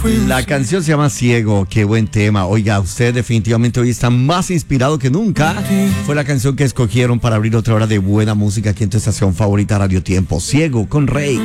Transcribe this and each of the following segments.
La canción se llama Ciego, qué buen tema. Oiga, usted definitivamente hoy está más inspirado que nunca. Fue la canción que escogieron para abrir otra hora de buena música aquí en tu estación favorita Radio Tiempo. Ciego con Rake.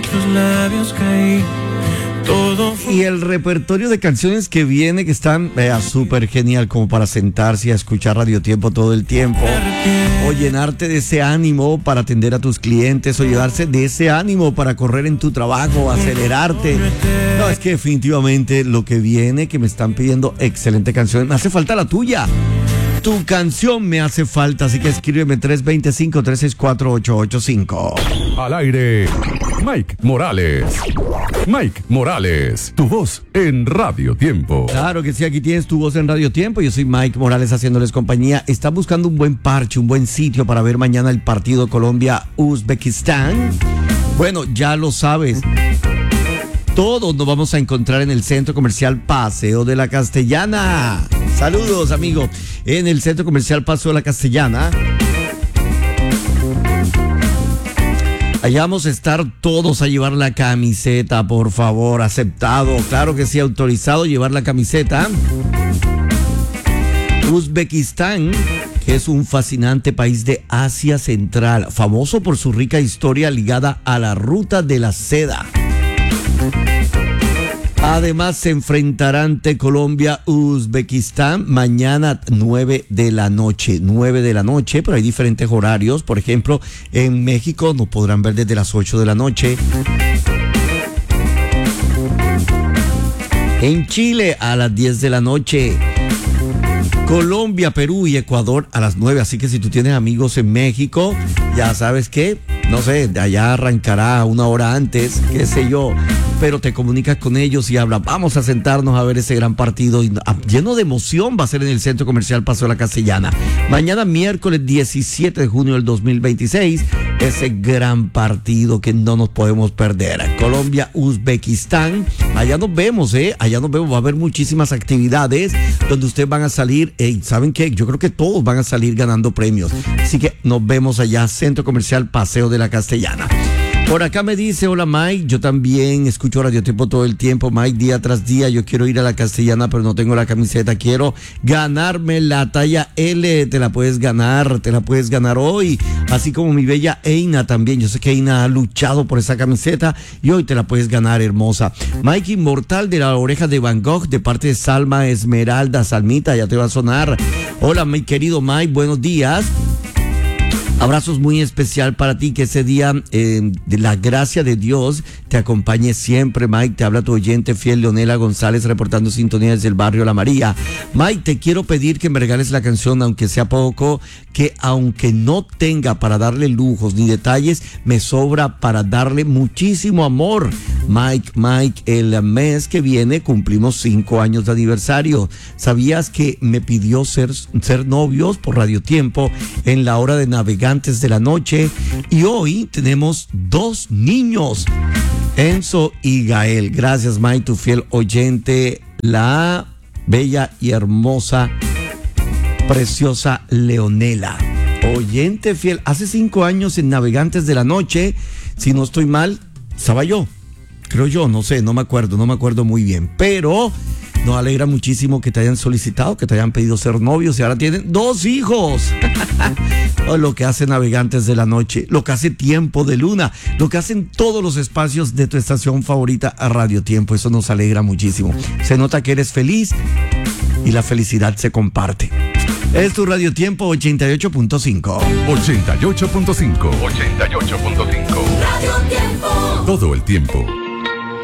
Y el repertorio de canciones que viene, que están súper genial, como para sentarse y a escuchar Radio Tiempo todo el tiempo, o llenarte de ese ánimo para atender a tus clientes, o llevarse de ese ánimo para correr en tu trabajo, acelerarte. No, es que definitivamente lo que viene, que me están pidiendo excelente canción, me hace falta la tuya. Tu canción me hace falta, así que escríbeme 325-364-885. Al aire, Mike Morales. Mike Morales, tu voz en Radio Tiempo. Claro que sí, aquí tienes tu voz en Radio Tiempo. Yo soy Mike Morales haciéndoles compañía. ¿Estás buscando un buen parche, un buen sitio para ver mañana el partido Colombia-Uzbekistán? Bueno, ya lo sabes. Todos nos vamos a encontrar en el Centro Comercial Paseo de la Castellana. Saludos, amigo. En el Centro Comercial Paseo de la Castellana. Allá vamos a estar todos a llevar la camiseta, por favor, aceptado. Claro que sí, autorizado llevar la camiseta. Uzbekistán, que es un fascinante país de Asia Central, famoso por su rica historia ligada a la ruta de la seda. Además, se enfrentará ante Colombia, Uzbekistán, mañana 9 de la noche. 9 de la noche, pero hay diferentes horarios. Por ejemplo, en México nos podrán ver desde las 8 de la noche. En Chile, a las 10 de la noche. Colombia, Perú y Ecuador a las 9. Así que si tú tienes amigos en México, ya sabes que, no sé, de allá arrancará una hora antes, qué sé yo. Pero te comunicas con ellos y hablas, vamos a sentarnos a ver ese gran partido lleno de emoción. Va a ser en el Centro Comercial Paseo de la Castellana. Mañana miércoles 17 de junio del 2026, ese gran partido que no nos podemos perder. Colombia, Uzbekistán. Allá nos vemos, allá nos vemos. Va a haber muchísimas actividades donde ustedes van a salir. ¿Saben qué? Yo creo que todos van a salir ganando premios. Así que nos vemos allá, Centro Comercial Paseo de la Castellana. Por acá me dice, hola Mike, yo también escucho Radio Tiempo todo el tiempo, Mike, día tras día. Yo quiero ir a la Castellana, pero no tengo la camiseta. Quiero ganarme la talla L. Te la puedes ganar hoy. Así como mi bella Eina también. Yo sé que Eina ha luchado por esa camiseta y hoy te la puedes ganar, hermosa. Mike Inmortal de la Oreja de Van Gogh, de parte de Salma Esmeralda. Salmita, ya te va a sonar. Hola, mi querido Mike, buenos días. Abrazos muy especial para ti, que ese día de la gracia de Dios te acompañe siempre, Mike. Te habla tu oyente fiel, Leonela González, reportando sintonía desde el barrio La María. Mike, te quiero pedir que me regales la canción, aunque sea poco, que aunque no tenga para darle lujos ni detalles, me sobra para darle muchísimo amor. Mike, el mes que viene cumplimos 5 años de aniversario. ¿Sabías que me pidió ser novios por Radio Tiempo en la hora de navegantes de la noche? Y hoy tenemos 2 niños, Enzo y Gael. Gracias, Mike, tu fiel oyente, la bella y hermosa, preciosa Leonela. Oyente fiel, hace 5 años en Navegantes de la Noche, si no estoy mal, estaba yo. Creo yo, no sé, no me acuerdo muy bien, pero nos alegra muchísimo que te hayan solicitado, que te hayan pedido ser novios y ahora tienen 2 hijos. Lo que hace Navegantes de la Noche, lo que hace Tiempo de Luna, lo que hacen todos los espacios de tu estación favorita a Radio Tiempo. Eso nos alegra muchísimo. Se nota que eres feliz y la felicidad se comparte. Es tu Radio Tiempo 88.5. 88.5. Radio Tiempo. Todo el tiempo.